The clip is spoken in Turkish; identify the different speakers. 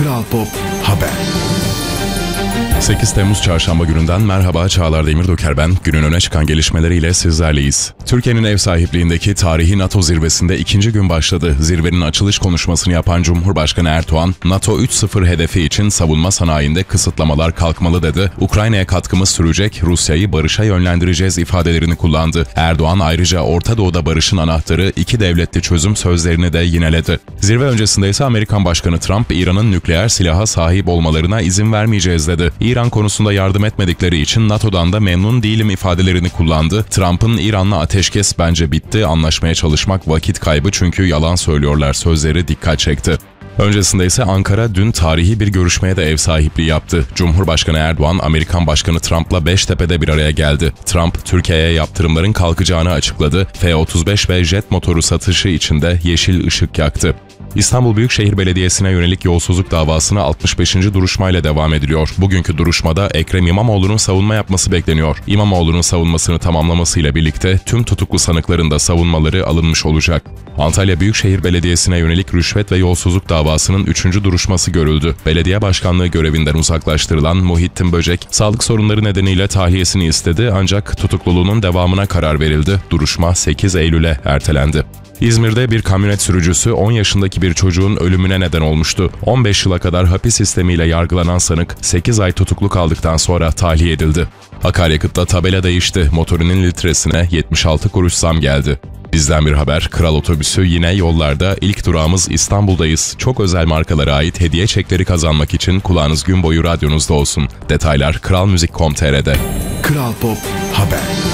Speaker 1: Kral Pop Haber.
Speaker 2: 8 Temmuz Çarşamba gününden merhaba, Çağlar Demirdoker ben. Günün öne çıkan gelişmeleriyle sizlerleyiz. Türkiye'nin ev sahipliğindeki tarihi NATO zirvesinde ikinci gün başladı. Zirvenin açılış konuşmasını yapan Cumhurbaşkanı Erdoğan, NATO 3.0 hedefi için savunma sanayinde kısıtlamalar kalkmalı dedi. Ukrayna'ya katkımız sürecek, Rusya'yı barışa yönlendireceğiz ifadelerini kullandı. Erdoğan ayrıca Orta Doğu'da barışın anahtarı iki devletli çözüm sözlerini de yineledi. Zirve öncesinde ise Amerikan Başkanı Trump, İran'ın nükleer silaha sahip olmalarına izin vermeyeceğiz dedi. İran konusunda yardım etmedikleri için NATO'dan da memnun değilim ifadelerini kullandı. Trump'ın İran'la ateşkes bence bitti, anlaşmaya çalışmak vakit kaybı çünkü yalan söylüyorlar sözleri dikkat çekti. Öncesinde ise Ankara dün tarihi bir görüşmeye de ev sahipliği yaptı. Cumhurbaşkanı Erdoğan, Amerikan Başkanı Trump'la Beştepe'de bir araya geldi. Trump, Türkiye'ye yaptırımların kalkacağını açıkladı. F-35 ve jet motoru satışı için de yeşil ışık yaktı. İstanbul Büyükşehir Belediyesi'ne yönelik yolsuzluk davasına 65. duruşmayla devam ediliyor. Bugünkü duruşmada Ekrem İmamoğlu'nun savunma yapması bekleniyor. İmamoğlu'nun savunmasını tamamlamasıyla birlikte tüm tutuklu sanıkların da savunmaları alınmış olacak. Antalya Büyükşehir Belediyesi'ne yönelik rüşvet ve yolsuzluk davasının 3. duruşması görüldü. Belediye başkanlığı görevinden uzaklaştırılan Muhittin Böcek, sağlık sorunları nedeniyle tahliyesini istedi ancak tutukluluğunun devamına karar verildi. Duruşma 8 Eylül'e ertelendi. İzmir'de bir kamyonet sürücüsü 10 yaşındaki bir çocuğun ölümüne neden olmuştu. 15 yıla kadar hapis sistemiyle yargılanan sanık 8 ay tutuklu kaldıktan sonra tahliye edildi. Akaryakıtla tabela değişti. Motorinin litresine 76 kuruş zam geldi. Bizden bir haber, Kral Otobüsü yine yollarda. İlk durağımız İstanbul'dayız. Çok özel markalara ait hediye çekleri kazanmak için kulağınız gün boyu radyonuzda olsun. Detaylar kralmuzik.com.tr'de.
Speaker 1: Kral Pop Haber.